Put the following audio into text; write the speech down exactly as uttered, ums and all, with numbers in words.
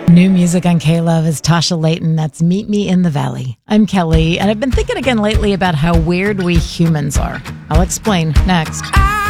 New music on K-Love is Tasha Layton. That's Meet Me in the Valley. I'm Kelly, and I've been thinking again lately about how weird we humans are. I'll explain next. I